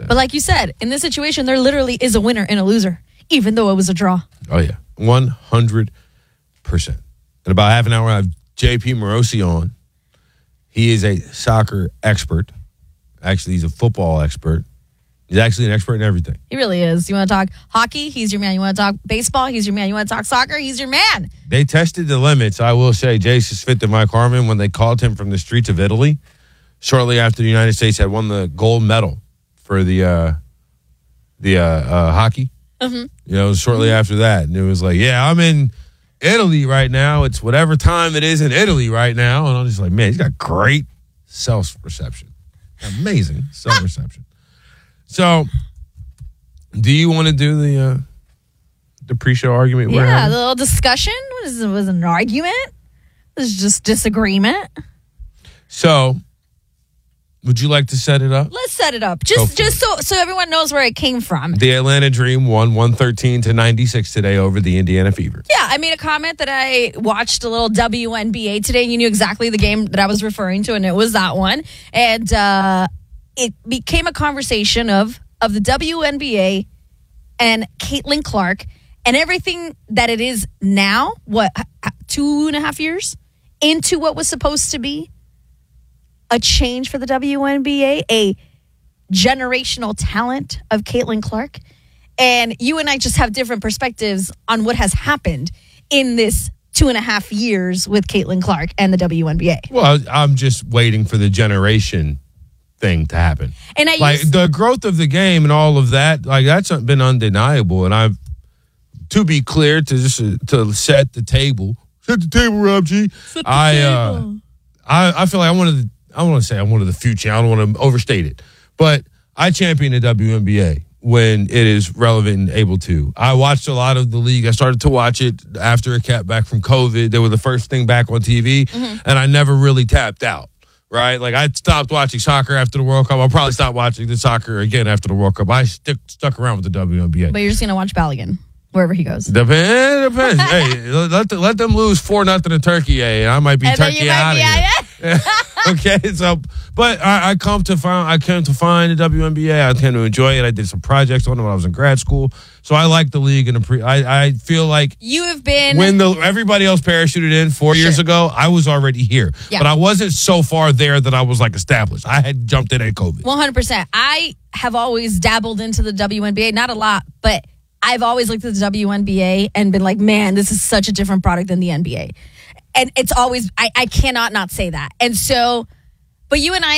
that. But like you said, in this situation, there literally is a winner and a loser, even though it was a draw. Oh, yeah. 100%. In about half an hour, I have JP Morosi on. He is a soccer expert. Actually, he's a football expert. He's actually an expert in everything. He really is. You want to talk hockey? He's your man. You want to talk baseball? He's your man. You want to talk soccer? He's your man. They tested the limits. I will say, Jason Smith and Mike Harmon, when they called him from the streets of Italy, shortly after the United States had won the gold medal for the hockey. Mm-hmm. You know, shortly after that. And it was like, yeah, I'm in Italy right now. It's whatever time it is in Italy right now. And I'm just like, man, he's got great self-perception. Amazing self-perception. So, do you want to do the pre-show argument? Yeah, the little discussion. Was it an argument? It was just disagreement. So, would you like to set it up? Let's set it up. Just so everyone knows where it came from. The Atlanta Dream won 113-96 today over the Indiana Fever. Yeah, I made a comment that I watched a little WNBA today, and you knew exactly the game that I was referring to, and it was that one. And it became a conversation of the WNBA and Caitlin Clark and everything that it is now, 2.5 years into what was supposed to be a change for the WNBA, a generational talent of Caitlin Clark. And you and I just have different perspectives on what has happened in this 2.5 years with Caitlin Clark and the WNBA. Well, I'm just waiting for the generation thing to happen. And the growth of the game and all of that, like that's been undeniable. And to be clear, to set the table, Rob G. I feel like I'm one of the future. I don't want to overstate it, but I champion the WNBA when it is relevant and able to. I watched a lot of the league. I started to watch it after it kept back from COVID. They were the first thing back on TV, and I never really tapped out. Right? Like, I stopped watching soccer after the World Cup. I'll probably stop watching the soccer again after the World Cup. I stuck around with the WNBA. But you're just going to watch Balogun wherever he goes. Depends. Hey, let them lose 4-0 to Turkey. I might be Turkey out of here. Okay, so, but I come to find the WNBA. I tend to enjoy it. I did some projects on it when I was in grad school. So I like the league and I feel like you have been when everybody else parachuted in 4 years ago, I was already here. Yeah. But I wasn't so far there that I was like established. I had jumped in at COVID. 100%. I have always dabbled into the WNBA, not a lot, but I've always looked at the WNBA and been like, man, this is such a different product than the NBA. And it's always, I cannot not say that. And so, but you and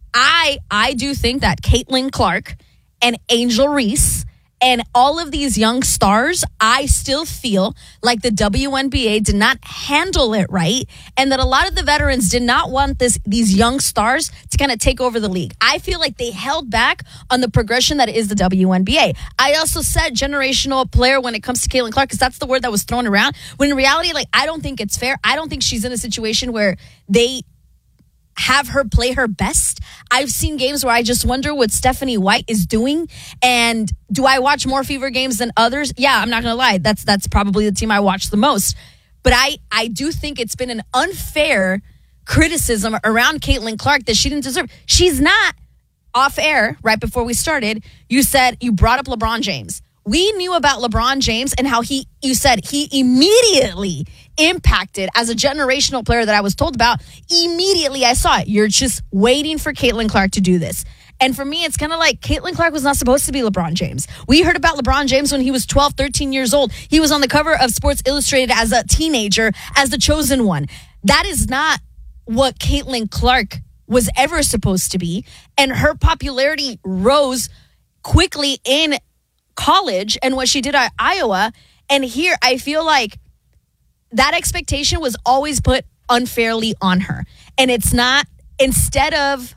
I do think that Caitlin Clark and Angel Reese and all of these young stars, I still feel like the WNBA did not handle it right, and that a lot of the veterans did not want these young stars to kind of take over the league. I feel like they held back on the progression that is the WNBA. I also said generational player when it comes to Caitlin Clark, because that's the word that was thrown around, when in reality, like, I don't think it's fair. I don't think she's in a situation where they have her play her best. I've seen games where I just wonder what Stephanie White is doing. And do I watch more Fever games than others? Yeah, I'm not going to lie. That's probably the team I watch the most. But I do think it's been an unfair criticism around Caitlin Clark that she didn't deserve. She's not off air right before we started. You said you brought up LeBron James. We knew about LeBron James and how you said he immediately impacted as a generational player that I was told about. Immediately I saw it. You're just waiting for Caitlin Clark to do this. And for me, it's kind of like Caitlin Clark was not supposed to be LeBron James. We heard about LeBron James when he was 12, 13 years old. He was on the cover of Sports Illustrated as a teenager, as the chosen one. That is not what Caitlin Clark was ever supposed to be. And her popularity rose quickly in college and what she did at Iowa. And here, I feel like that expectation was always put unfairly on her. And it's not, instead of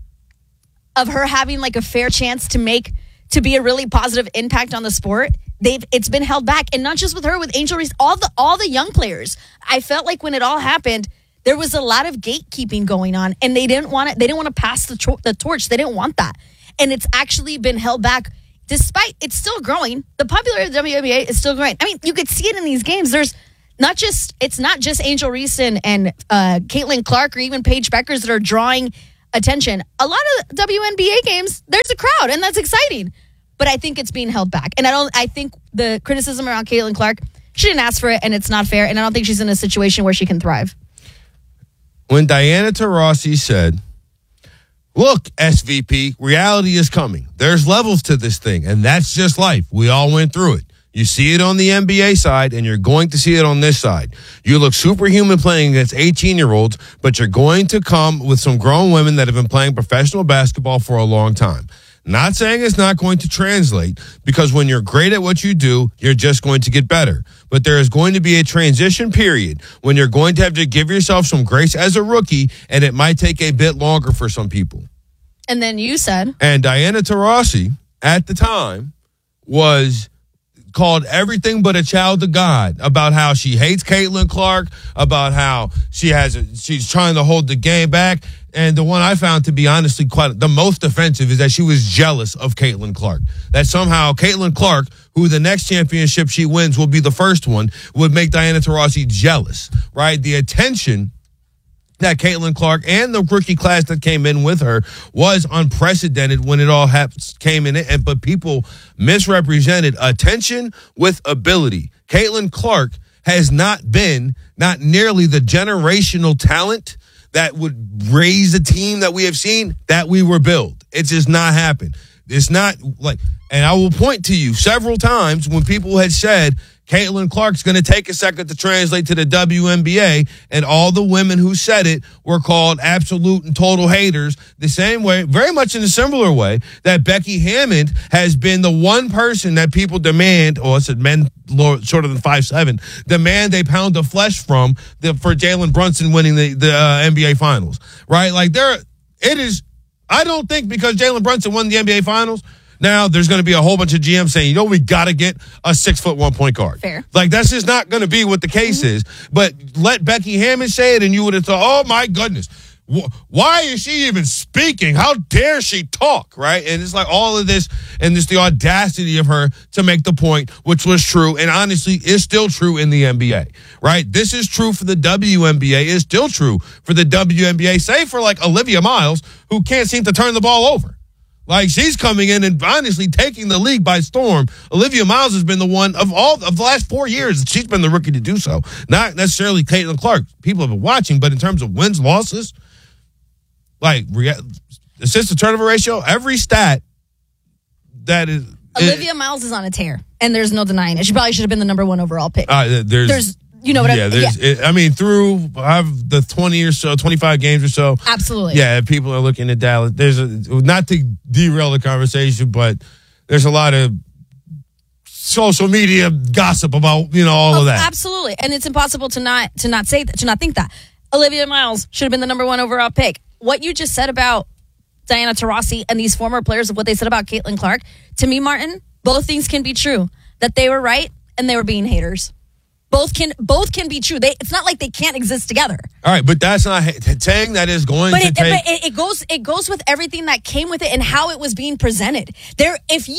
her having like a fair chance to be a really positive impact on the sport, it's been held back. And not just with her, with Angel Reese, all the young players. I felt like when it all happened, there was a lot of gatekeeping going on, and they didn't want to pass the torch. They didn't want that. And it's actually been held back. Despite it's still growing, the popularity of the WNBA is still growing. I mean, you could see it in these games. It's not just Angel Reese and Caitlin Clark or even Paige Beckers that are drawing attention. A lot of WNBA games, there's a crowd. out, and that's exciting. But I think it's being held back. And I think the criticism around Caitlin Clark, she didn't ask for it, and it's not fair, and I don't think she's in a situation where she can thrive. When Diana Taurasi said, look, SVP, reality is coming. There's levels to this thing, and that's just life. We all went through it. You see it on the NBA side, and you're going to see it on this side. You look superhuman playing against 18-year-olds, but you're going to come with some grown women that have been playing professional basketball for a long time. Not saying it's not going to translate, because when you're great at what you do, you're just going to get better. But there is going to be a transition period when you're going to have to give yourself some grace as a rookie, and it might take a bit longer for some people. And then you said. And Diana Taurasi, at the time, was called everything but a child of God, about how she hates Caitlin Clark, about how she's trying to hold the game back. And the one I found to be honestly quite the most offensive is that she was jealous of Caitlin Clark. That somehow Caitlin Clark, who the next championship she wins will be the first one, would make Diana Taurasi jealous, right? The attention that Caitlin Clark and the rookie class that came in with her was unprecedented when it all came in. But people misrepresented attention with ability. Caitlin Clark has not nearly the generational talent that would raise a team that we have seen that we were built. It's just not happened. It's not like, and I will point to you several times when people had said, Caitlin Clark's going to take a second to translate to the WNBA, and all the women who said it were called absolute and total haters, the same way, very much in a similar way, that Becky Hammond has been the one person that people demand, or it's men shorter than 5'7", demand a pound of flesh from for Jalen Brunson winning the NBA Finals, right? Like it is, I don't think because Jalen Brunson won the NBA Finals, now there's going to be a whole bunch of GMs saying, we got to get a 6'1" point guard. Fair. Like, that's just not going to be what the case is. But let Becky Hammond say it, and you would have thought, oh, my goodness, why is she even speaking? How dare she talk, right? And it's like all of this, and it's the audacity of her to make the point, which was true, and honestly is still true in the NBA, right? This is true for the WNBA. It's still true for the WNBA, save for, like, Olivia Miles, who can't seem to turn the ball over. Like, she's coming in and honestly taking the league by storm. Olivia Miles has been the one of the last 4 years. She's been the rookie to do so. Not necessarily Caitlin Clark. People have been watching, but in terms of wins, losses, like assist to turnover ratio, every stat that is. Olivia Miles is on a tear, and there's no denying it. She probably should have been the number one overall pick. There's you know what I mean? Through the 20 or so, 25 games or so. Absolutely. Yeah, people are looking at Dallas. Not to derail the conversation, but there's a lot of social media gossip about, all of that. Absolutely. And it's impossible to not think that. Olivia Miles should have been the number one overall pick. What you just said about Diana Taurasi and these former players of what they said about Caitlin Clark, to me, Martin, both things can be true. That they were right and they were being haters. Both can be true. It's not like they can't exist together. All right, but that's not saying that is going to take. But it goes with everything that came with it and how it was being presented. Diana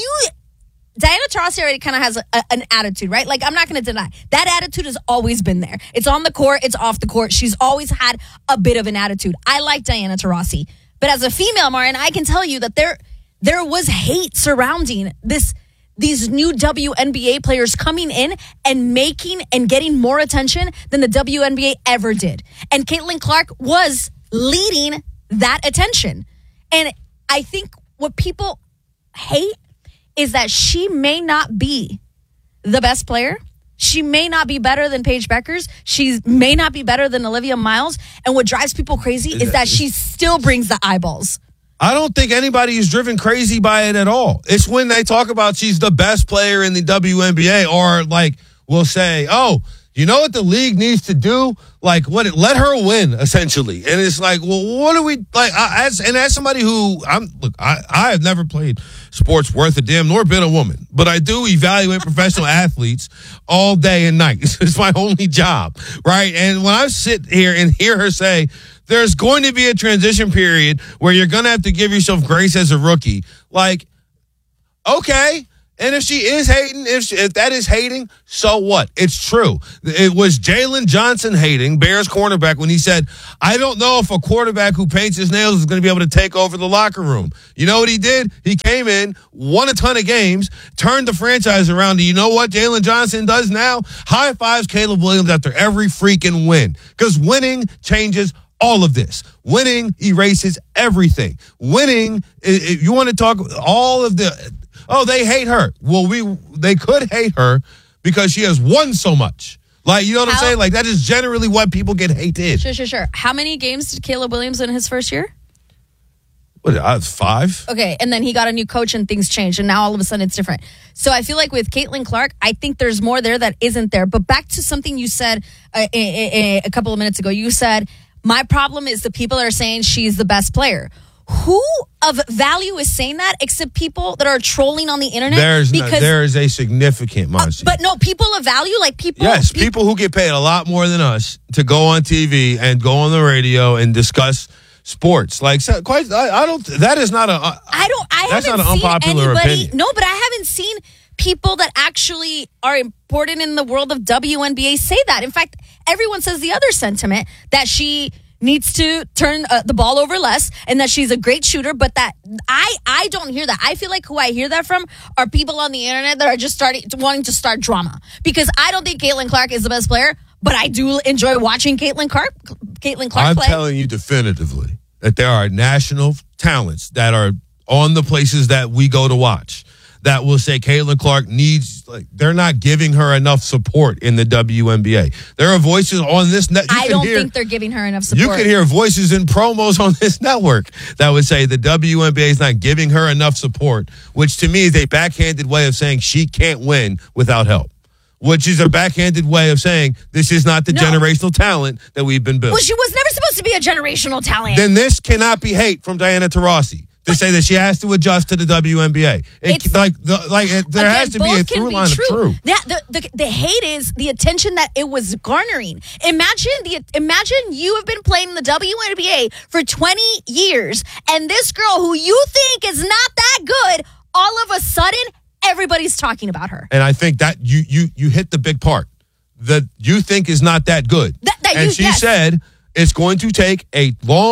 Taurasi already kind of has an attitude, right? Like, I'm not going to deny that attitude has always been there. It's on the court, it's off the court. She's always had a bit of an attitude. I like Diana Taurasi, but as a female, Martin, I can tell you that there was hate surrounding these new WNBA players coming in and making and getting more attention than the WNBA ever did. And Caitlin Clark was leading that attention. And I think what people hate is that she may not be the best player. She may not be better than Paige Beckers. She may not be better than Olivia Miles. And what drives people crazy is that she still brings the eyeballs. I don't think anybody is driven crazy by it at all. It's when they talk about she's the best player in the WNBA, or like will say, oh, you know what the league needs to do? Like, let her win, essentially. And it's like, well, what do we like? As somebody who I have never played sports worth a damn, nor been a woman, but I do evaluate professional athletes all day and night. It's my only job, right? And when I sit here and hear her say, there's going to be a transition period where you're going to have to give yourself grace as a rookie. Like, okay, And if she is hating, if that is hating, so what? It's true. It was Jalen Johnson hating, Bears cornerback, when he said, I don't know if a quarterback who paints his nails is going to be able to take over the locker room. You know what he did? He came in, won a ton of games, turned the franchise around. And you know what Jalen Johnson does now? High fives Caleb Williams after every freaking win. Because winning changes all of this. Winning erases everything. Winning, if you want to talk all of the... Oh, they hate her. Well, they could hate her because she has won so much. Like, you know what I'm saying? Like, that is generally what people get hated. Sure. How many games did Caleb Williams win in his first year? What, 5? Okay, and then he got a new coach and things changed, and now all of a sudden it's different. So I feel like with Caitlin Clark, I think there's more there that isn't there. But back to something you said a couple of minutes ago. You said, my problem is the people that are saying she's the best player. Who of value is saying that except people that are trolling on the internet? There is a significant margin. But no, people of value, like people. Yes, people who get paid a lot more than us to go on TV and go on the radio and discuss sports. Like, quite, I don't. That is not a. That's not an unpopular opinion. No, but I haven't seen people that actually are important in the world of WNBA say that. In fact, everyone says the other sentiment that she needs to turn the ball over less and that she's a great shooter, but that I don't hear that. I feel like who I hear that from are people on the internet that are just wanting to start drama, because I don't think Caitlin Clark is the best player, but I do enjoy watching Caitlin Clark play. I'm telling you definitively that there are national talents that are on the places that we go to watch that will say Caitlin Clark needs, like, they're not giving her enough support in the WNBA. There are voices on this net. I don't think they're giving her enough support. You can hear voices in promos on this network that would say the WNBA is not giving her enough support, which to me is a backhanded way of saying she can't win without help. Which is a backhanded way of saying this is not the generational talent that we've been built. Well, she was never supposed to be a generational talent. Then this cannot be hate from Diana Taurasi to say that she has to adjust to the WNBA. There has to be a through line of truth. The hate is the attention that it was garnering. Imagine you have been playing in the WNBA for 20 years, and this girl who you think is not that good, all of a sudden, everybody's talking about her. And I think that you hit the big part. That you think is not that good. She said it's going to take a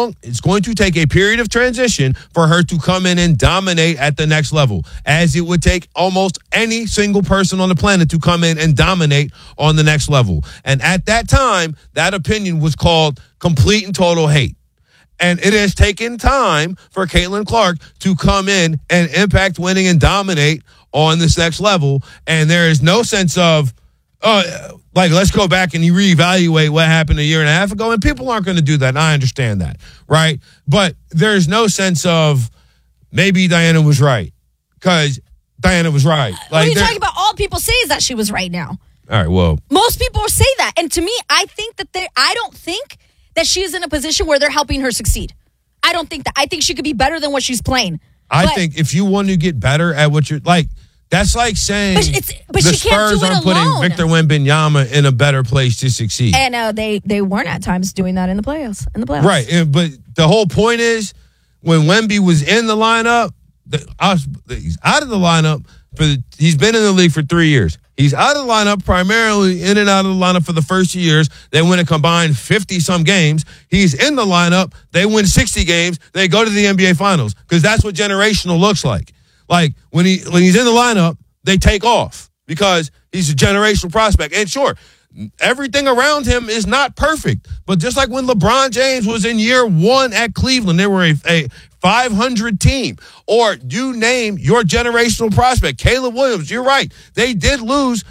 period of transition for her to come in and dominate at the next level, as it would take almost any single person on the planet to come in and dominate on the next level. And at that time, that opinion was called complete and total hate. And it has taken time for Caitlin Clark to come in and impact winning and dominate on this next level. And there is no sense of, let's go back and reevaluate what happened a year and a half ago. And people aren't going to do that. And I understand that, right? But there's no sense of maybe Diana was right, because Diana was right. What are you talking about? All people say is that she was right now. All right, well. Most people say that. And to me, I don't think that she's in a position where they're helping her succeed. I don't think that. I think she could be better than what she's playing. I think if you want to get better at what you're like, that's like saying but the she can't Spurs do it aren't alone. putting Victor Wembanyama in a better place to succeed. And they weren't at times doing that in the playoffs. Right, but the whole point is when Wemby was in the lineup, he's out of the lineup. He's been in the league for 3 years. He's out of the lineup, primarily in and out of the lineup for the first 2 years. They win a combined 50-some games. He's in the lineup. They win 60 games. They go to the NBA Finals, because that's what generational looks like. Like, when he's in the lineup, they take off because he's a generational prospect. And sure, everything around him is not perfect. But just like when LeBron James was in year one at Cleveland, they were a 500 team. Or you name your generational prospect, Caleb Williams, you're right. They did lose,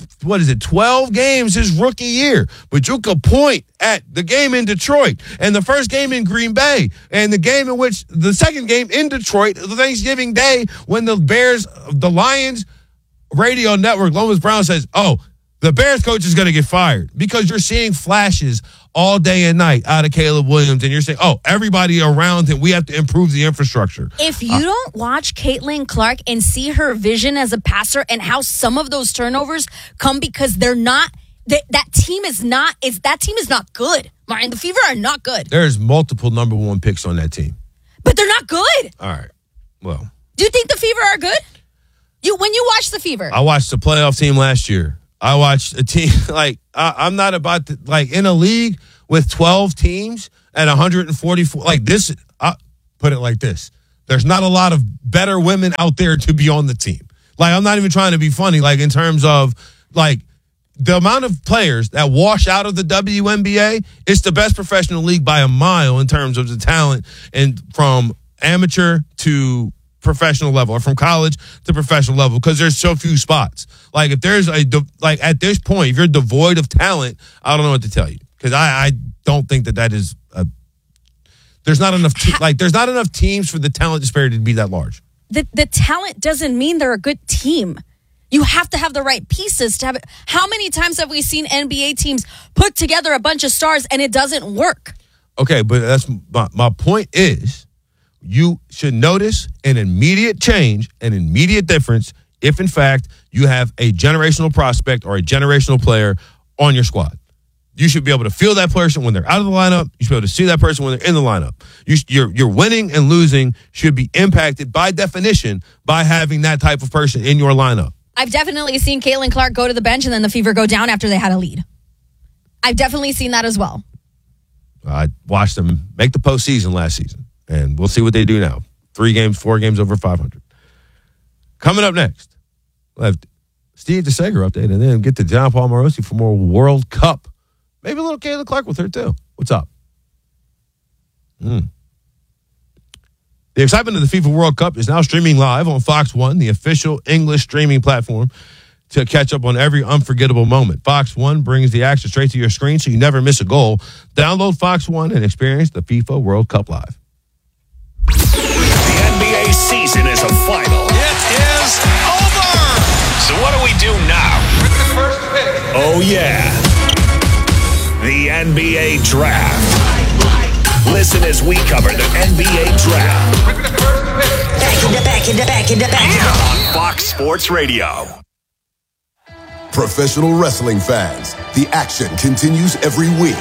12 games his rookie year. But you could point at the game in Detroit and the first game in Green Bay and the second game in Detroit, the Thanksgiving Day, when the Lions radio network, Lomas Brown says, the Bears coach is going to get fired, because you're seeing flashes all day and night out of Caleb Williams, and you're saying, everybody around him, we have to improve the infrastructure. If you don't watch Caitlin Clark and see her vision as a passer and how some of those turnovers come because they're not, that team is not good. Martin, the Fever are not good. There's multiple number one picks on that team. But they're not good. All right. Well. Do you think the Fever are good? When you watch the Fever. I watched the playoff team last year. I watched a team I'm not about to, in a league with 12 teams and 144 this. I put it like this: there's not a lot of better women out there to be on the team. I'm not even trying to be funny. In terms of the amount of players that wash out of the WNBA, it's the best professional league by a mile in terms of the talent, and from amateur to professional level, or from college to professional level, because there's so few spots. If there's at this point, if you're devoid of talent, I don't know what to tell you, because I don't think that is there's not enough there's not enough teams for the talent disparity to be that large. The talent doesn't mean they're a good team. You have to have the right pieces to have it. How many times have we seen NBA teams put together a bunch of stars and it doesn't work? Okay, but that's my point is, you should notice an immediate change, an immediate difference, if in fact you have a generational prospect or a generational player on your squad. You should be able to feel that person when they're out of the lineup. You should be able to see that person when they're in the lineup. Your winning and losing should be impacted by definition by having that type of person in your lineup. I've definitely seen Caitlin Clark go to the bench and then the Fever go down after they had a lead. I've definitely seen that as well. I watched them make the postseason last season, and we'll see what they do now. 4 games over 500. Coming up next, we'll have Steve DeSager update, and then get to John Paul Morosi for more World Cup. Maybe a little Caitlin Clark with her, too. What's up? The excitement of the FIFA World Cup is now streaming live on Fox One, the official English streaming platform, to catch up on every unforgettable moment. Fox One brings the action straight to your screen so you never miss a goal. Download Fox One and experience the FIFA World Cup live. The NBA season is a final. It is over! So what do we do now? With the first pick. Oh, yeah. The NBA Draft. Listen as we cover the NBA Draft. With the first pick. Back in the back. On Fox Sports Radio. Professional wrestling fans, the action continues every week.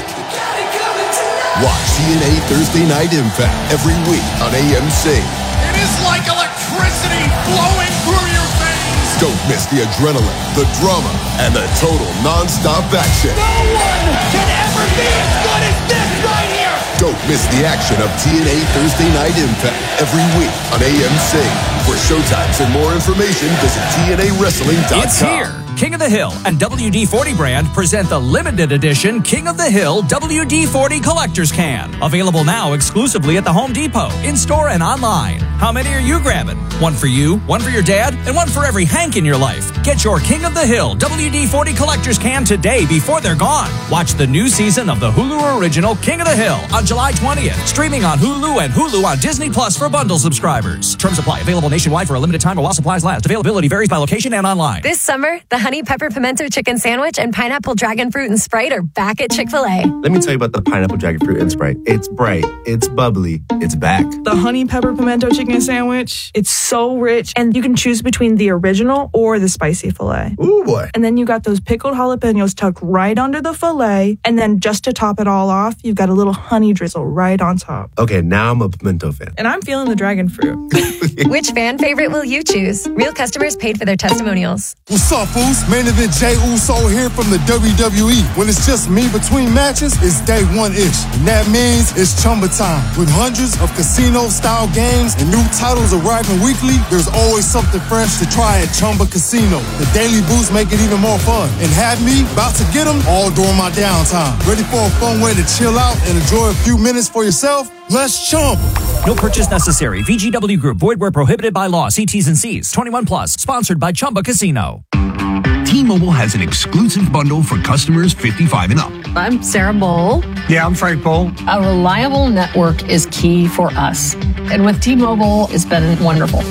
Watch TNA Thursday Night Impact every week on AMC. It is like electricity flowing through your veins. Don't miss the adrenaline, the drama, and the total non-stop action. No one can ever be as good as this right here. Don't miss the action of TNA Thursday Night Impact every week on AMC. For showtimes and more information, visit TNAWrestling.com. It's here. King of the Hill and WD-40 brand present the limited edition King of the Hill WD-40 Collector's Can. Available now exclusively at the Home Depot, in-store and online. How many are you grabbing? One for you, one for your dad, and one for every Hank in your life. Get your King of the Hill WD-40 Collector's Can today before they're gone. Watch the new season of the Hulu original King of the Hill on July 20th. Streaming on Hulu and Hulu on Disney Plus for bundle subscribers. Terms apply. Available nationwide for a limited time while supplies last. Availability varies by location and online. This summer, the Honey Pepper Pimento Chicken Sandwich and Pineapple Dragon Fruit and Sprite are back at Chick-fil-A. Let me tell you about the Pineapple Dragon Fruit and Sprite. It's bright, it's bubbly, it's back. The Honey Pepper Pimento Chicken Sandwich, it's so rich, and you can choose between the original or the spicy filet. Ooh, boy. And then you got those pickled jalapenos tucked right under the filet, and then just to top it all off, you've got a little honey drizzle right on top. Okay, now I'm a pimento fan. And I'm feeling the dragon fruit. Which fan favorite will you choose? Real customers paid for their testimonials. What's up, fools? Main event Jey Uso here from the WWE. When it's just me between matches, it's day one-ish. And that means it's Chumba time. With hundreds of casino-style games and new titles arriving weekly, there's always something fresh to try at Chumba Casino. The daily boosts make it even more fun. And have me about to get them all during my downtime. Ready for a fun way to chill out and enjoy a few minutes for yourself? Let's Chumba. No purchase necessary. VGW Group. Void where prohibited by law. See T's and C's. 21 plus. Sponsored by Chumba Casino. T-Mobile has an exclusive bundle for customers 55 and up. I'm Sarah Bowl. Yeah, I'm Frank Bowl. A reliable network is key for us. And with T-Mobile, it's been wonderful.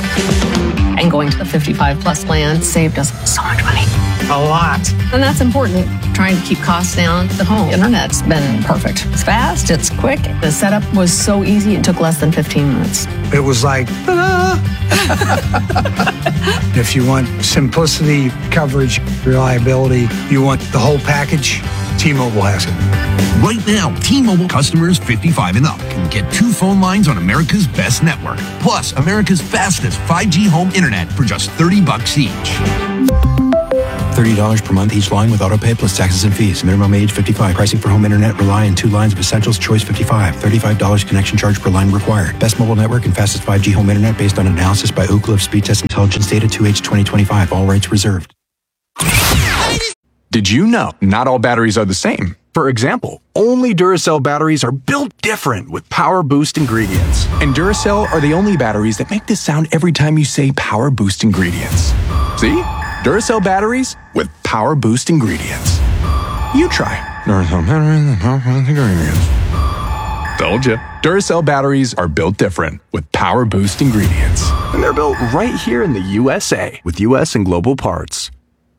And going to the 55 plus plan saved us so much money. A lot. And that's important. Trying to keep costs down. The home internet's been perfect. It's fast, it's quick. The setup was so easy, it took less than 15 minutes. It was like, ta-da! If you want simplicity, coverage, reliability, you want the whole package, T-Mobile has it. Right now, T-Mobile customers 55 and up can get 2 phone lines on America's best network. Plus, America's fastest 5G home internet for just $30 each. $30 per month each line with autopay plus taxes and fees. Minimum age 55. Pricing for home internet rely on 2 lines of Essentials Choice 55. $35 connection charge per line required. Best mobile network and fastest 5G home internet based on analysis by Ookla of Speed Test Intelligence Data 2H 2025. All rights reserved. Did you know not all batteries are the same? For example, only Duracell batteries are built different with Power Boost ingredients. And Duracell are the only batteries that make this sound every time you say Power Boost ingredients. See? Duracell batteries with Power Boost ingredients. You try. Duracell batteries with Power Boost ingredients. Told you. Duracell batteries are built different with Power Boost ingredients. And they're built right here in the USA with US and global parts.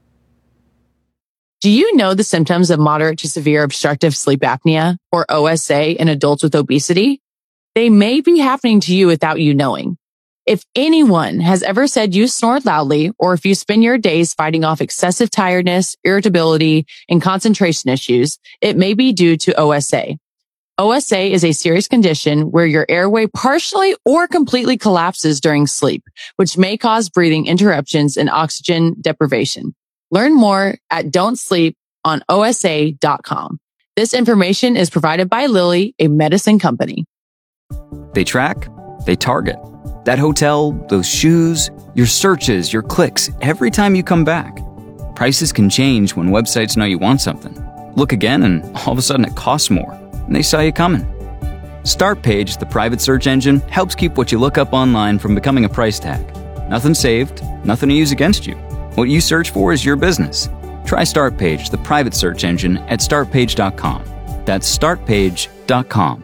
Do you know the symptoms of moderate to severe obstructive sleep apnea, or OSA, in adults with obesity? They may be happening to you without you knowing. If anyone has ever said you snore loudly, or if you spend your days fighting off excessive tiredness, irritability, and concentration issues, it may be due to OSA. OSA is a serious condition where your airway partially or completely collapses during sleep, which may cause breathing interruptions and oxygen deprivation. Learn more at don'tsleeponosa.com. This information is provided by Lilly, a medicine company. They track, they target. That hotel, those shoes, your searches, your clicks, every time you come back. Prices can change when websites know you want something. Look again and all of a sudden it costs more, and they saw you coming. Startpage, the private search engine, helps keep what you look up online from becoming a price tag. Nothing saved, nothing to use against you. What you search for is your business. Try Startpage, the private search engine, at startpage.com. That's startpage.com.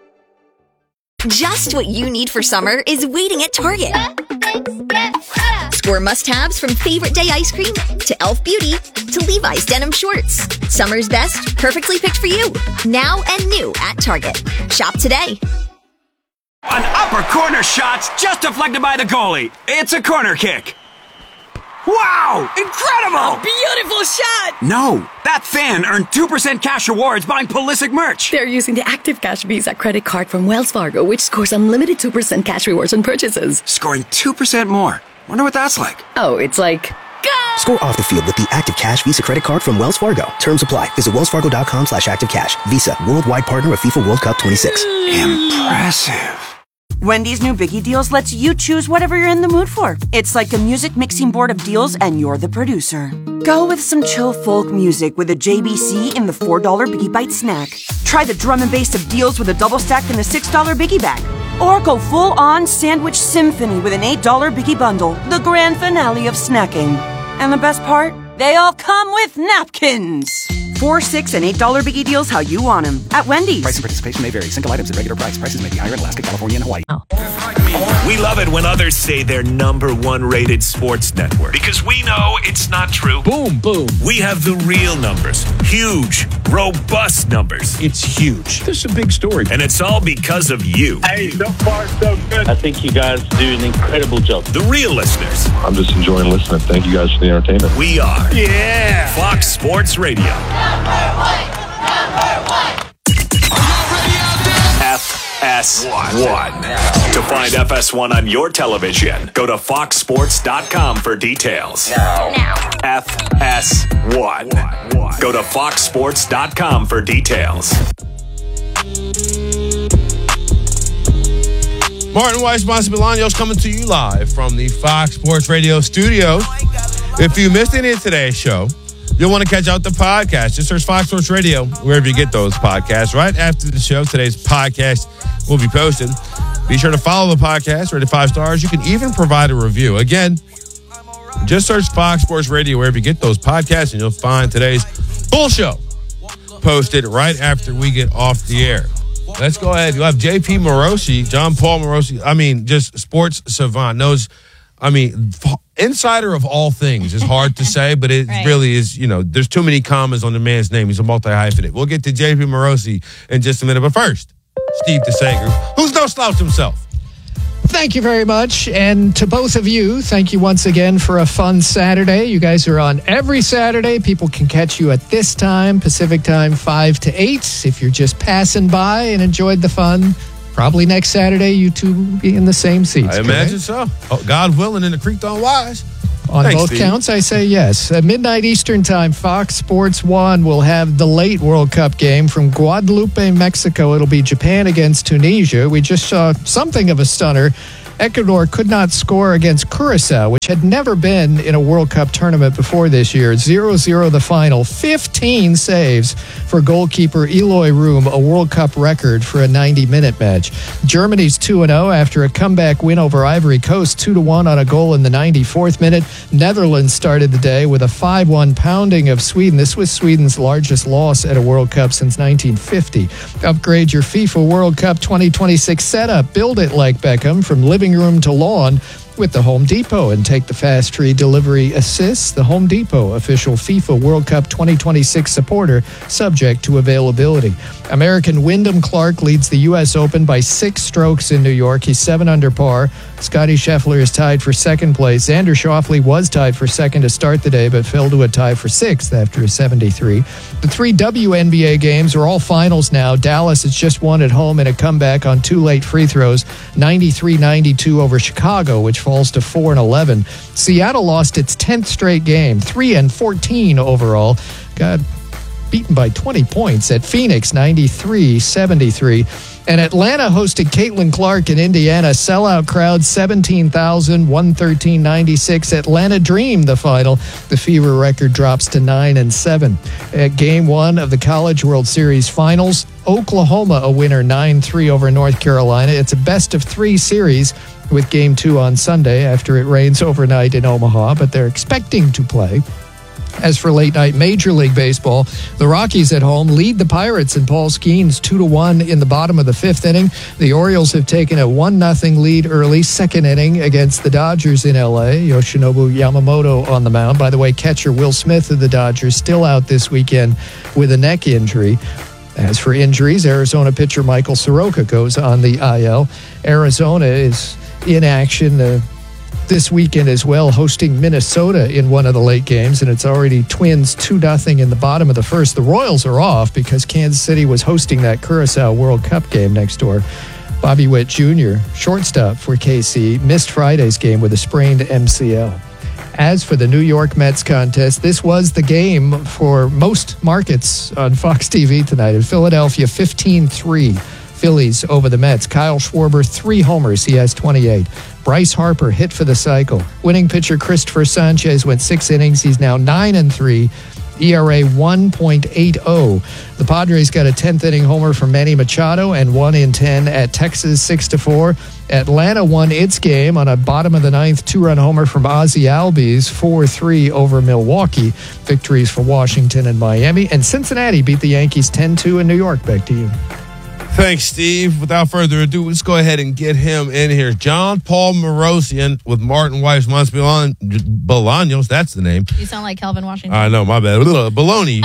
Just what you need for summer is waiting at Target. Score must-haves from Favorite Day ice cream to Elf Beauty to Levi's denim shorts. Summer's best, perfectly picked for you. Now and new at Target. Shop today. An upper corner shot's just deflected by the goalie. It's a corner kick. Wow! Incredible! A beautiful shot! No, that fan earned 2% cash rewards buying Pulisic merch. They're using the Active Cash Visa credit card from Wells Fargo, which scores unlimited 2% cash rewards on purchases. Scoring 2% more. Wonder what that's like. Oh, it's like... Go! Score off the field with the Active Cash Visa credit card from Wells Fargo. Terms apply. Visit wellsfargo.com/activecash. Visa, worldwide partner of FIFA World Cup 26. Impressive. Wendy's new Biggie Deals lets you choose whatever you're in the mood for. It's like a music mixing board of deals, and you're the producer. Go with some chill folk music with a JBC in the $4 Biggie Bite snack. Try the drum and bass of deals with a double stack in the $6 Biggie Bag. Or go full-on sandwich symphony with an $8 Biggie Bundle, the grand finale of snacking. And the best part? They all come with napkins. $4, $6, and $8 Biggie Deals how you want them at Wendy's. Price and participation may vary. Single items at regular price. Prices may be higher in Alaska, California, and Hawaii. We love it when others say they're #1 rated sports network because we know it's not true. Boom, boom. We have the real numbers. Huge, robust numbers. It's huge. This is a big story. And it's all because of you. Hey, so far, so good. I think you guys do an incredible job. The real listeners. I'm just enjoying listening. Thank you guys for the entertainment. We are Fox Sports Radio. FS1. To find FS1 on your television, go to foxsports.com for details. Now. FS1. Go to foxsports.com for details. Martin Weiss, Monsi Bolaños coming to you live from the Fox Sports Radio studios. If you missed any of today's show, you'll want to catch out the podcast. Just search Fox Sports Radio wherever you get those podcasts. Right after the show, today's podcast will be posted. Be sure to follow the podcast, rate it 5 stars. You can even provide a review. Again, just search Fox Sports Radio wherever you get those podcasts, and you'll find today's full show posted right after we get off the air. Let's go ahead. You'll have JP Morosi, John Paul Morosi. I mean, just sports savant. Knows, I mean, insider of all things is hard to say, but it really is, you know, there's too many commas on the man's name. He's a multi-hyphenate. We'll get to JP Morosi in just a minute. But first, Steve DeSager, who's no slouch himself. Thank you very much. And to both of you, thank you once again for a fun Saturday. You guys are on every Saturday. People can catch you at this time, Pacific time, 5 to 8. If you're just passing by and enjoyed the fun, probably next Saturday, you two will be in the same seats. I imagine so. Oh, God willing, in the creek don't wise. On Thanks, both Steve. counts, I say yes. At midnight Eastern time, Fox Sports 1 will have the late World Cup game from Guadalupe, Mexico. It'll be Japan against Tunisia. We just saw something of a stunner. Ecuador could not score against Curacao, which had never been in a World Cup tournament before this year. 0-0 the final. 15 saves for goalkeeper Eloy Room, a World Cup record for a 90-minute match. Germany's 2-0 after a comeback win over Ivory Coast, 2-1 on a goal in the 94th minute. Netherlands started the day with a 5-1 pounding of Sweden. This was Sweden's largest loss at a World Cup since 1950. Upgrade your FIFA World Cup 2026 setup. Build it like Beckham from living room to lawn with the Home Depot and take the fast free delivery assists. The Home Depot, official FIFA World Cup 2026 supporter, subject to availability. American Wyndham Clark leads the U.S. Open by 6 strokes in New York. He's 7 under par. Scotty Scheffler is tied for second place. Xander Schauffele was tied for second to start the day, but fell to a tie for 6th after a 73. The 3 WNBA games are all finals now. Dallas has just won at home in a comeback on 2 late free throws, 93-92 over Chicago, which falls to 4-11. Seattle lost its 10th straight game, 3-14 overall. Got beaten by 20 points at Phoenix, 93-73. And Atlanta hosted Caitlin Clark in Indiana. Sellout crowd, 17,000, 113.96. Atlanta Dream, the final. The Fever record drops to 9-7. At Game 1 of the College World Series Finals, Oklahoma a winner, 9-3 over North Carolina. It's a best-of-3 series with Game 2 on Sunday after it rains overnight in Omaha, but they're expecting to play. As for late night Major League Baseball, the Rockies at home lead the Pirates and Paul Skeens 2-1 in the bottom of the 5th inning. The Orioles have taken a 1-0 lead early, second inning against the Dodgers in L.A. Yoshinobu Yamamoto on the mound. By the way, catcher Will Smith of the Dodgers still out this weekend with a neck injury. As for injuries, Arizona pitcher Michael Soroka goes on the IL. Arizona is in action this weekend as well, hosting Minnesota in one of the late games, and it's already Twins 2-0 in the bottom of the first. The Royals are off because Kansas City was hosting that Curacao World Cup game next door. Bobby Witt Jr., shortstop for KC, missed Friday's game with a sprained MCL. As for the New York Mets contest, this was the game for most markets on Fox TV tonight. In Philadelphia, 15-3. Phillies over the Mets. Kyle Schwarber, 3 homers. He has 28. Bryce Harper hit for the cycle. Winning pitcher Christopher Sanchez went 6 innings. He's now 9-3. ERA 1.80. The Padres got a 10th inning homer from Manny Machado and 1 in 10 at Texas 6-4. Atlanta won its game on a bottom of the 9th 2-run homer from Ozzie Albies, 4-3 over Milwaukee. Victories for Washington and Miami. And Cincinnati beat the Yankees 10-2 in New York. Back to you. Thanks, Steve. Without further ado, let's go ahead and get him in here. John Paul Marosian with Martin Weiss Bolaños. That's the name. You sound like Calvin Washington. I know, my bad. Baloney.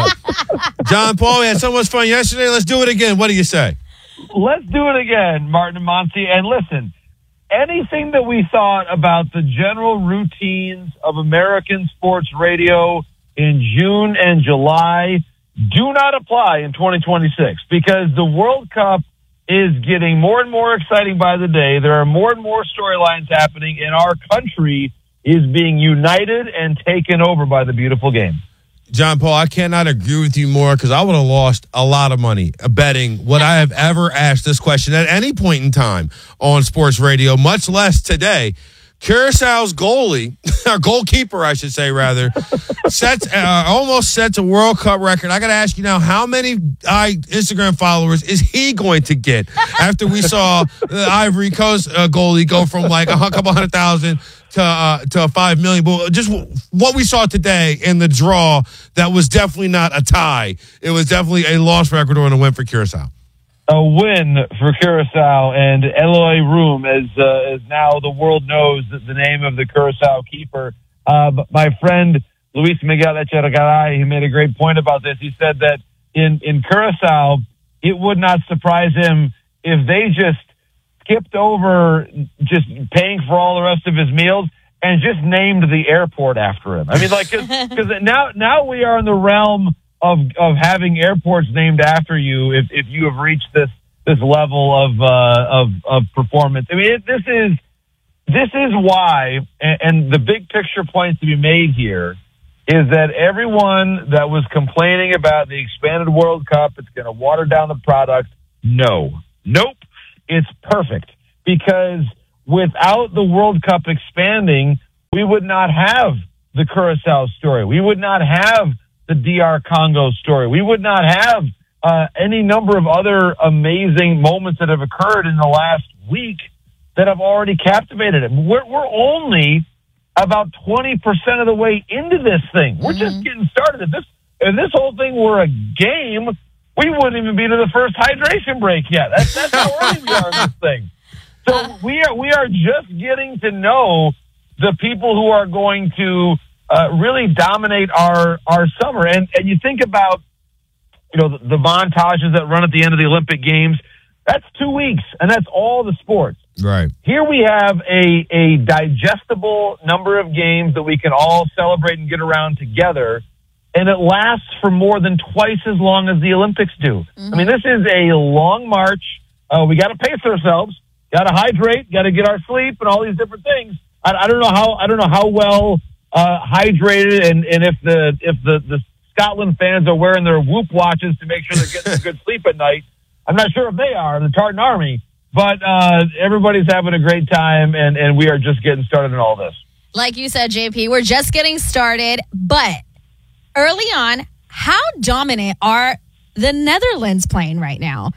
John Paul, we had so much fun yesterday. Let's do it again. What do you say? Let's do it again, Martin and Monty. And listen, anything that we thought about the general routines of American sports radio in June and July do not apply in 2026 because the World Cup is getting more and more exciting by the day. There are more and more storylines happening, and our country is being united and taken over by the beautiful game. John Paul, I cannot agree with you more because I would have lost a lot of money betting would I have ever asked this question at any point in time on sports radio, much less today. Curaçao's goalie, or goalkeeper, I should say, rather, almost sets a World Cup record. I got to ask you now, how many Instagram followers is he going to get after we saw the Ivory Coast goalie go from like a couple 100,000 to 5 million? But just what we saw today in the draw, that was definitely not a tie. It was definitely a lost record or a win for Curaçao. A win for Curaçao, and Eloy Room, as now the world knows the name of the Curaçao keeper. My friend Luis Miguel Echegaray, he made a great point about this. He said that in Curaçao, it would not surprise him if they just skipped over just paying for all the rest of his meals and just named the airport after him. I mean, like, because now we are in the realm of having airports named after you if you have reached this level of performance. I mean, this is why, and the big picture points to be made here is that everyone that was complaining about the expanded World Cup, it's going to water down the product. Nope. It's perfect, because without the World Cup expanding, we would not have the Curacao story. We would not have the DR Congo story. We would not have any number of other amazing moments that have occurred in the last week that have already captivated it. We're only about 20% of the way into this thing. We're just getting started. If this whole thing were a game, we wouldn't even be to the first hydration break yet. That's how early we are in this thing. So we are just getting to know the people who are going to really dominate our summer. And you think about, the montages that run at the end of the Olympic Games. That's 2 weeks, and that's all the sports. Right. Here we have a digestible number of games that we can all celebrate and get around together, and it lasts for more than twice as long as the Olympics do. I mean, this is a long march. We got to pace ourselves, got to hydrate, got to get our sleep, and all these different things. I don't know how well hydrated, and if the Scotland fans are wearing their Whoop watches to make sure they're getting some good sleep at night. I'm not sure if they are, the Tartan Army, but everybody's having a great time, and we are just getting started in all this. Like you said, JP, we're just getting started, but early on, how dominant are the Netherlands playing right now?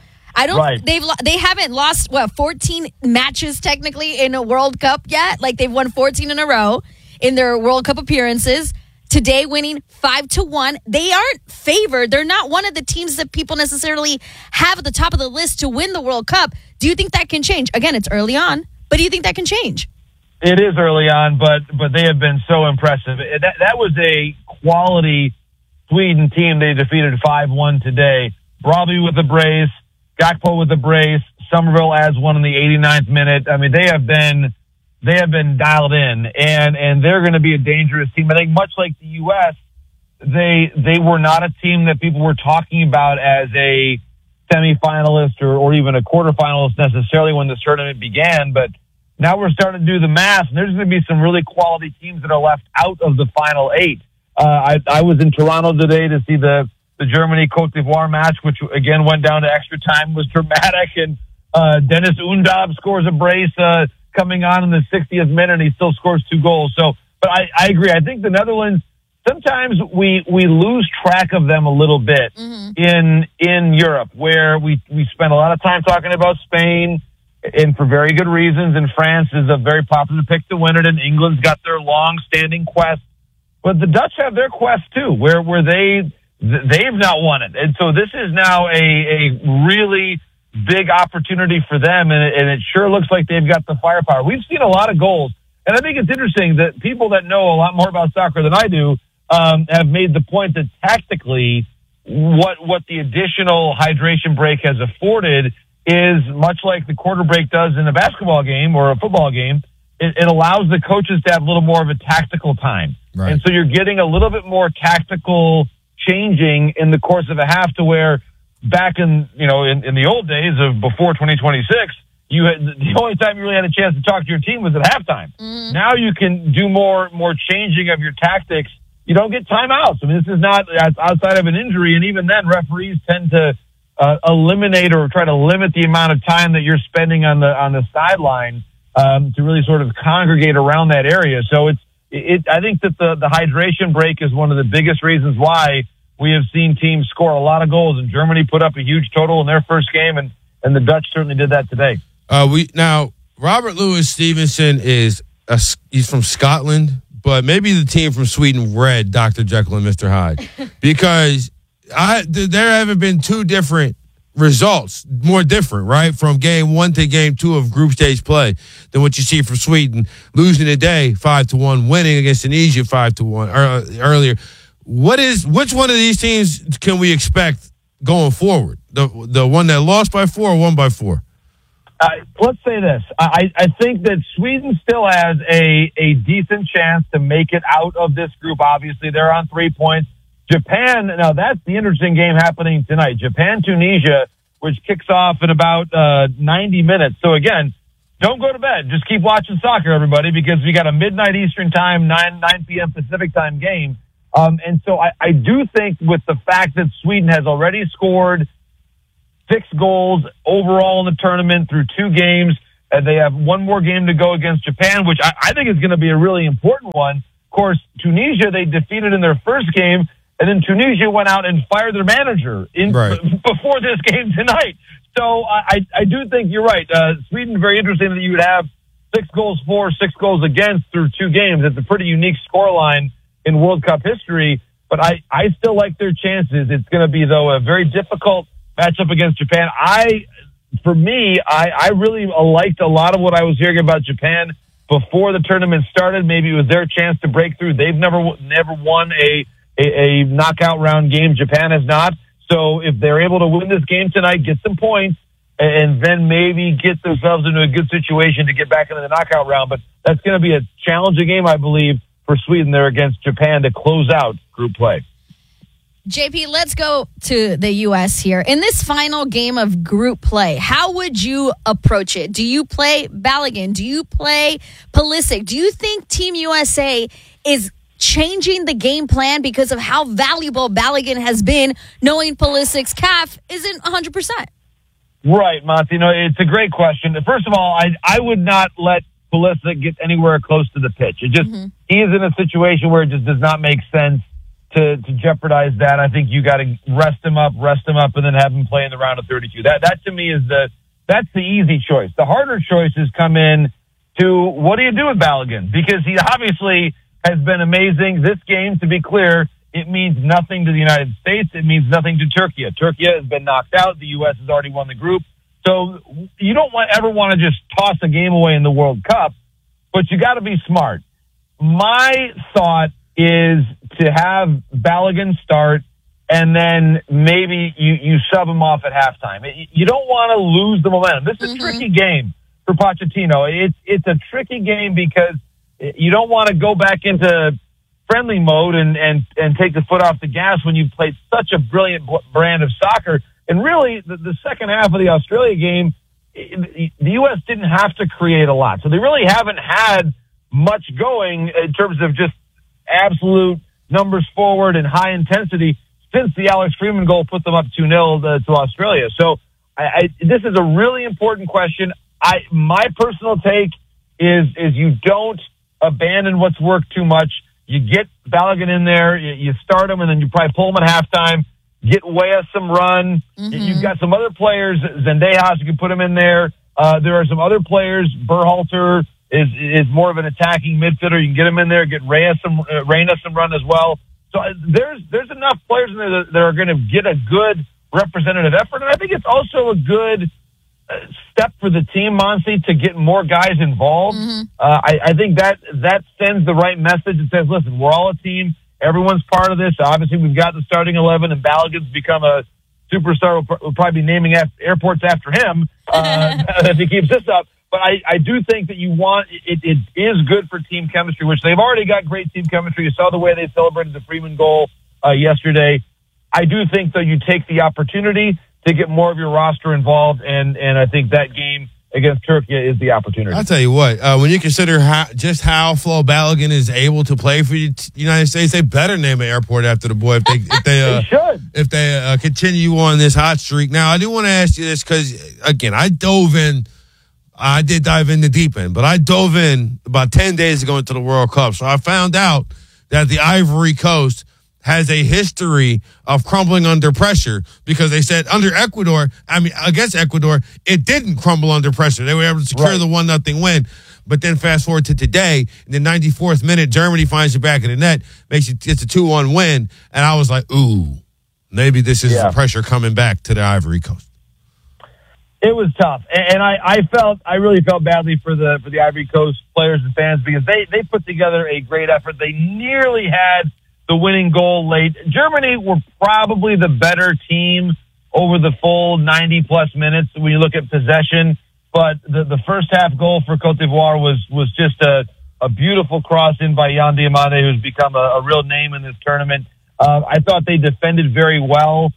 They haven't lost 14 matches technically in a World Cup yet. Like, they've won 14 in a row in their World Cup appearances. Today winning 5-1. They aren't favored. They're not one of the teams that people necessarily have at the top of the list to win the World Cup. Do you think that can change? Again, it's early on, but do you think that can change? It is early on, but they have been so impressive. That was a quality Sweden team. They defeated 5-1 today. Brobbey with the brace, Gakpo with the brace, Somerville adds one in the 89th minute. I mean, they have been dialed in, and they're going to be a dangerous team. I think much like the U.S., they were not a team that people were talking about as a semifinalist or even a quarterfinalist necessarily when this tournament began, but now we're starting to do the math, and there's going to be some really quality teams that are left out of the final eight. I was in Toronto today to see the Germany-Cote d'Ivoire match, which again went down to extra time, was dramatic, and Dennis Undab scores a brace coming on in the 60th minute, and he still scores 2 goals. So, but I agree. I think the Netherlands, sometimes we lose track of them a little bit in Europe, where we spend a lot of time talking about Spain, and for very good reasons. And France is a very popular pick to win it, and England's got their long-standing quest. But the Dutch have their quest too, where they've not won it, and so this is now a really big opportunity for them, and it sure looks like they've got the firepower. We've seen a lot of goals, and I think it's interesting that people that know a lot more about soccer than I do have made the point that tactically what the additional hydration break has afforded is much like the quarter break does in a basketball game or a football game. It allows the coaches to have a little more of a tactical time. Right. And so you're getting a little bit more tactical changing in the course of a half, to where back in the old days of before 2026, the only time you really had a chance to talk to your team was at halftime. Now you can do more changing of your tactics. You don't get timeouts. I mean, this is not outside of an injury, and even then, referees tend to eliminate or try to limit the amount of time that you're spending on the sideline to really sort of congregate around that area. So I think that the hydration break is one of the biggest reasons why we have seen teams score a lot of goals, and Germany put up a huge total in their first game, and the Dutch certainly did that today. Now Robert Louis Stevenson he's from Scotland, but maybe the team from Sweden read Dr. Jekyll and Mr. Hyde, because there haven't been two different results, more different, right, from game 1 to game 2 of group stage play than what you see from Sweden losing today 5-1, winning against Tunisia 5-1 earlier. Which one of these teams can we expect going forward? The one that lost by 4 or won by 4? Let's say this. I think that Sweden still has a decent chance to make it out of this group. Obviously, they're on 3 points. Japan, now that's the interesting game happening tonight. Japan-Tunisia, which kicks off in about 90 minutes. So again, don't go to bed. Just keep watching soccer, everybody, because we got a midnight Eastern time, 9 p.m. Pacific time game. And so I do think with the fact that Sweden has already scored 6 goals overall in the tournament through 2 games, and they have one more game to go against Japan, which I think is going to be a really important one. Of course, Tunisia, they defeated in their first game, and then Tunisia went out and fired their manager before this game tonight. So I do think you're right. Sweden, very interesting that you would have 6 goals for, 6 goals against through 2 games. It's a pretty unique scoreline in World Cup history, but I still like their chances. It's going to be, though, a very difficult matchup against Japan. For me, I really liked a lot of what I was hearing about Japan before the tournament started. Maybe it was their chance to break through. They've never won a knockout round game. Japan has not. So if they're able to win this game tonight, get some points, and then maybe get themselves into a good situation to get back into the knockout round. But that's going to be a challenging game, I believe, for Sweden there against Japan to close out group play. JP, let's go to the U.S. here. In this final game of group play, how would you approach it? Do you play Balogun? Do you play Pulisic? Do you think Team USA is changing the game plan because of how valuable Balogun has been, knowing Pulisic's calf isn't 100%? Right, Monty. No, it's a great question. First of all, I would not let Pulisic get anywhere close to the pitch. It just he is in a situation where it just does not make sense to jeopardize that. I think you got to rest him up, and then have him play in the round of 32. That to me is that's the easy choice. The harder choices come in to what do you do with Balogun? Because he obviously has been amazing. This game, to be clear, it means nothing to the United States. It means nothing to Turkey. Turkey has been knocked out. The U.S. has already won the group. So you don't ever want to just toss a game away in the World Cup, but you got to be smart. My thought is to have Balogun start, and then maybe you sub him off at halftime. You don't want to lose the momentum. This is a tricky game for Pochettino. It's a tricky game because you don't want to go back into friendly mode and take the foot off the gas when you've played such a brilliant brand of soccer. And really, the second half of the Australia game, the U.S. didn't have to create a lot. So they really haven't had much going in terms of just absolute numbers forward and high intensity since the Alex Freeman goal put them up 2-0 to Australia. So this is a really important question. My personal take is you don't abandon what's worked too much. You get Balogun in there, you start him, and then you probably pull him at halftime, get Weah some run. You've got some other players, Zendejas, you can put him in there. There are some other players, Berhalter is more of an attacking midfielder. You can get him in there, get Reyna some run as well. So there's enough players in there that are going to get a good representative effort, and I think it's also a good step for the team, Monty, to get more guys involved. I think that sends the right message. It says, listen, we're all a team. Everyone's part of this. Obviously, we've got the starting 11, and Balogun's become a superstar. We'll probably be naming airports after him if he keeps this up. But I do think that it is good for team chemistry, which they've already got great team chemistry. You saw the way they celebrated the Freeman goal yesterday. I do think, though, you take the opportunity to get more of your roster involved, and I think that game against Turkey is the opportunity. I'll tell you what, when you consider how Flo Balogun is able to play for the United States, they better name an airport after the boy if they continue on this hot streak. Now, I do want to ask you this because, again, I did dive in the deep end, but I dove in about 10 days ago into the World Cup, so I found out that the Ivory Coast has a history of crumbling under pressure because they said against Ecuador, it didn't crumble under pressure. They were able to secure the 1-0 win. But then fast forward to today, in the 94th minute, Germany finds you back in the net, it's a 2-1 win. And I was like, ooh, maybe this is the pressure coming back to the Ivory Coast. It was tough. And I really felt badly for the Ivory Coast players and fans because they put together a great effort. They nearly had the winning goal late. Germany were probably the better team over the full 90-plus minutes when you look at possession. but the first half goal for Cote d'Ivoire was just a beautiful cross in by Yan Diomande, who's become a real name in this tournament. I thought they defended very well.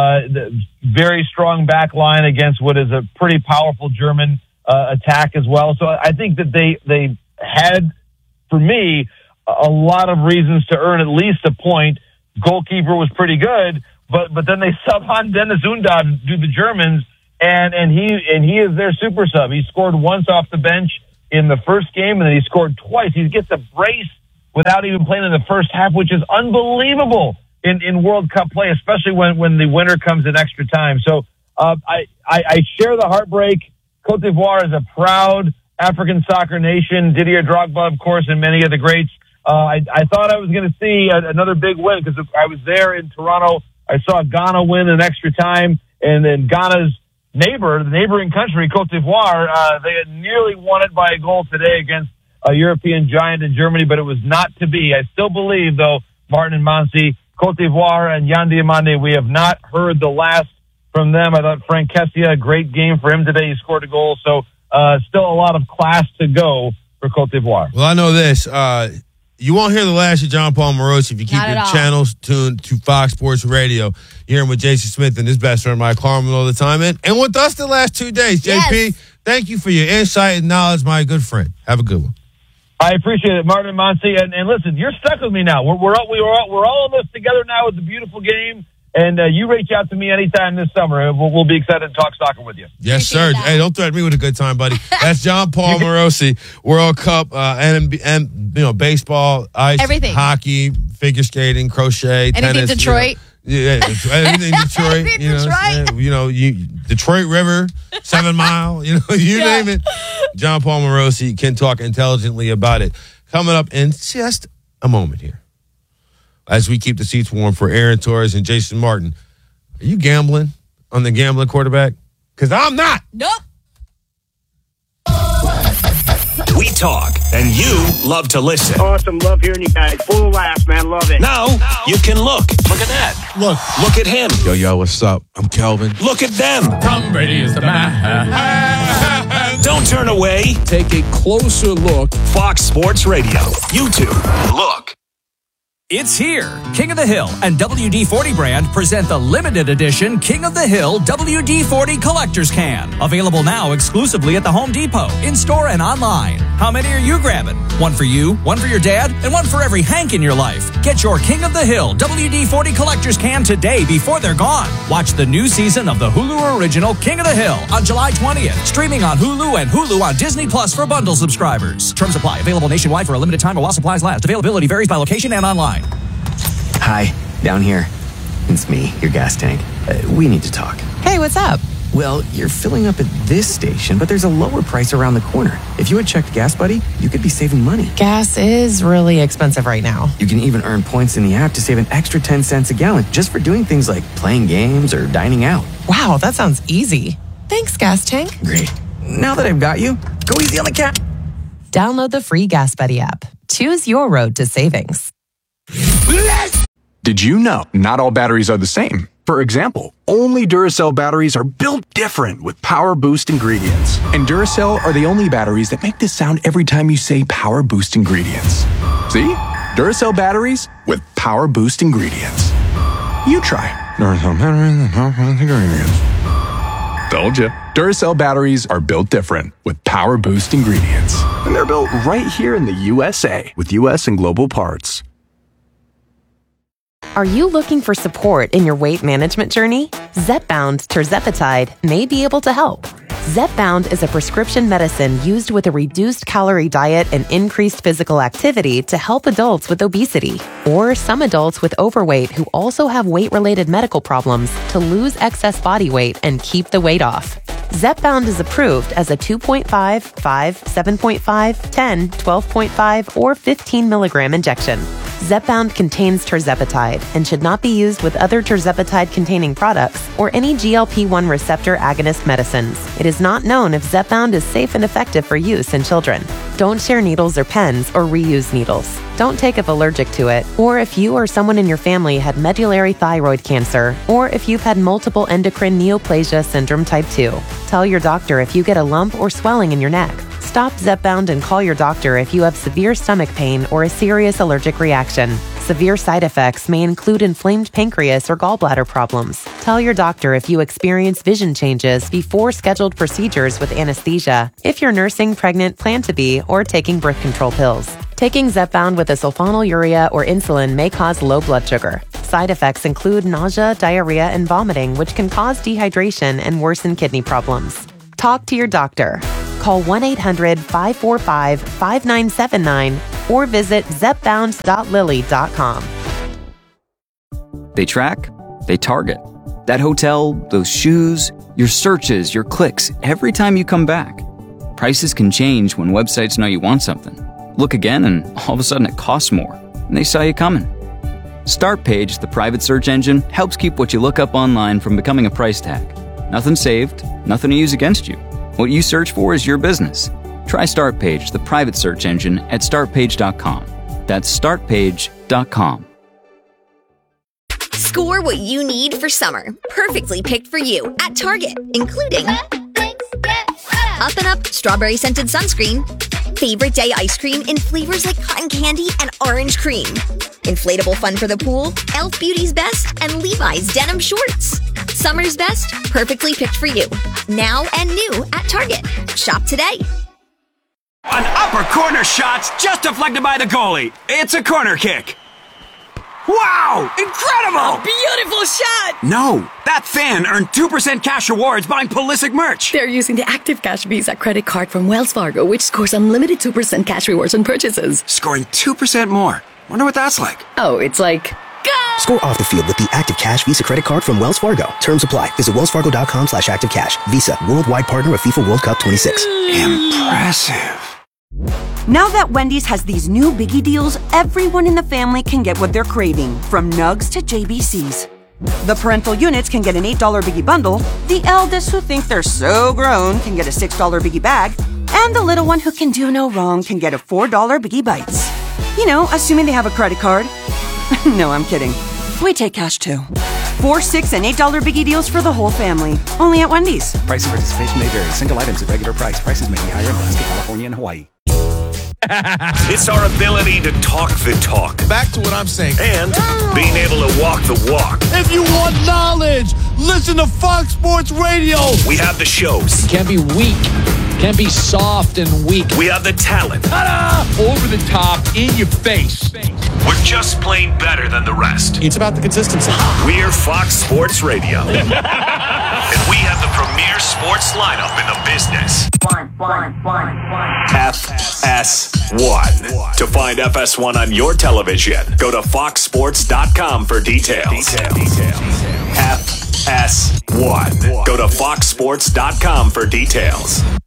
Very strong back line against what is a pretty powerful German attack as well. So I think that they had, for me, a lot of reasons to earn at least a point. Goalkeeper was pretty good, but then they sub on Dennis Undav to the Germans, and he is their super sub. He scored once off the bench in the first game, and then he scored twice. He gets a brace without even playing in the first half, which is unbelievable in World Cup play, especially when the winner comes in extra time. So I share the heartbreak. Cote d'Ivoire is a proud African soccer nation. Didier Drogba, of course, and many of the greats. I thought I was going to see another big win because I was there in Toronto. I saw Ghana win in extra time, and then Ghana's the neighboring country, Cote d'Ivoire, they had nearly won it by a goal today against a European giant in Germany, but it was not to be. I still believe, though, Martin and Monsi, Cote d'Ivoire and Yan Diomande, we have not heard the last from them. I thought Frank Kessie, a great game for him today. He scored a goal, so still a lot of class to go for Cote d'Ivoire. Well, I know this. You won't hear the last of John Paul Morosi if you keep your channels tuned to Fox Sports Radio. You're hearing with Jason Smith and his best friend, Mike Harmon, all the time. And with us the last 2 days. JP, thank you for your insight and knowledge, my good friend. Have a good one. I appreciate it, Martin and Monsi. And listen, you're stuck with me now. We're all in this together now. It's a beautiful game. And you reach out to me anytime this summer. We'll be excited to talk soccer with you. Yes, sir. Hey, don't threaten me with a good time, buddy. That's John Paul Morosi, World Cup, and baseball, ice, everything. Hockey, figure skating, crochet, tennis. Detroit. Anything Detroit. Detroit River, 7 Mile, you name it. John Paul Morosi can talk intelligently about it. Coming up in just a moment here, as we keep the seats warm for Aaron Torres and Jason Martin. Are you gambling on the gambling quarterback? Because I'm not. Nope. We talk, and you love to listen. Awesome. Love hearing you guys. Full of laughs, man. Love it. Now you can look. Look at that. Look at him. Yo, what's up? I'm Kelvin. Look at them. Tom Brady is the man. Don't turn away. Take a closer look. Fox Sports Radio. YouTube. Look. It's here. King of the Hill and WD-40 brand present the limited edition King of the Hill WD-40 Collector's Can. Available now exclusively at the Home Depot, in-store and online. How many are you grabbing? One for you, one for your dad, and one for every Hank in your life. Get your King of the Hill WD-40 Collector's Can today before they're gone. Watch the new season of the Hulu original King of the Hill on July 20th. Streaming on Hulu and Hulu on Disney Plus for bundle subscribers. Terms apply. Available nationwide for a limited time while supplies last. Availability varies by location and online. Hi, down here. It's me, your gas tank. We need to talk. Hey, what's up? Well, you're filling up at this station, but there's a lower price around the corner. If you had checked Gas Buddy, you could be saving money. Gas is really expensive right now. You can even earn points in the app to save an extra 10 cents a gallon just for doing things like playing games or dining out. Wow, that sounds easy. Thanks, Gas Tank. Great. Now that I've got you, go easy on the cat. Download the free Gas Buddy app. Choose your road to savings. Did you know not all batteries are the same? For example, only Duracell batteries are built different with Power Boost ingredients. And Duracell are the only batteries that make this sound every time you say Power Boost ingredients. See? Duracell batteries with Power Boost ingredients. You try. Duracell batteries with Power Boost ingredients. Told you. Duracell batteries are built different with Power Boost ingredients. And they're built right here in the USA with US and global parts. Are you looking for support in your weight management journey? Zepbound tirzepatide may be able to help. Zepbound is a prescription medicine used with a reduced calorie diet and increased physical activity to help adults with obesity or some adults with overweight who also have weight-related medical problems to lose excess body weight and keep the weight off. Zepbound is approved as a 2.5, 5, 7.5, 10, 12.5, or 15 milligram injection. Zepbound contains tirzepatide and should not be used with other tirzepatide-containing products or any GLP-1 receptor agonist medicines. It is not known if Zepbound is safe and effective for use in children. Don't share needles or pens or reuse needles. Don't take if allergic to it, or if you or someone in your family had medullary thyroid cancer, or if you've had multiple endocrine neoplasia syndrome type 2. Tell your doctor if you get a lump or swelling in your neck. Stop Zepbound and call your doctor if you have severe stomach pain or a serious allergic reaction. Severe side effects may include inflamed pancreas or gallbladder problems. Tell your doctor if you experience vision changes before scheduled procedures with anesthesia, if you're nursing, pregnant, plan to be, or taking birth control pills. Taking Zepbound with a sulfonylurea or insulin may cause low blood sugar. Side effects include nausea, diarrhea, and vomiting, which can cause dehydration and worsen kidney problems. Talk to your doctor. Call 1-800-545-5979 or visit zepbounds.lilly.com. They track, they target. That hotel, those shoes, your searches, your clicks, every time you come back. Prices can change when websites know you want something. Look again and all of a sudden it costs more, and they saw you coming. StartPage, the private search engine, helps keep what you look up online from becoming a price tag. Nothing saved, nothing to use against you. What you search for is your business. Try StartPage, the private search engine, at startpage.com. That's startpage.com. Score what you need for summer. Perfectly picked for you at Target, including Up and Up strawberry scented sunscreen, favorite day ice cream in flavors like cotton candy and orange cream, inflatable fun for the pool, Elf Beauty's Best, and Levi's denim shorts. Summer's best, perfectly picked for you. Now and new at Target. Shop today. An upper corner shot's just deflected by the goalie. It's a corner kick. Wow! Incredible! A beautiful shot! No, that fan earned 2% cash rewards buying Pulisic merch. They're using the Active Cash Visa credit card from Wells Fargo, which scores unlimited 2% cash rewards on purchases. Scoring 2% more. Wonder what that's like. Oh, it's like... Go! Score off the field with the Active Cash Visa credit card from Wells Fargo. Terms apply. Visit wellsfargo.com/activecash. Visa, worldwide partner of FIFA World Cup 26. Impressive. Now that Wendy's has these new biggie deals, everyone in the family can get what they're craving, from nugs to JBCs. The parental units can get an $8 biggie bundle, the eldest who think they're so grown can get a $6 biggie bag, and the little one who can do no wrong can get a $4 biggie bites. You know, assuming they have a credit card. No, I'm kidding. We take cash too. 4, 6, and $8 biggie deals for the whole family. Only at Wendy's. Price and participation may vary. Single items at regular price. Prices may be higher in Alaska, California, and Hawaii. It's our ability to talk the talk. Back to what I'm saying. And being able to walk the walk. If you want knowledge, listen to Fox Sports Radio. We have the shows. Can't be weak. Can't be soft and weak. We have the talent. Ta-da! Over the top, in your face. We're just plain better than the rest. It's about the consistency. We're Fox Sports Radio. And we have the premier sports lineup in the business. FS1. To find FS1 on your television, go to foxsports.com for details. FS1. Go to foxsports.com for details.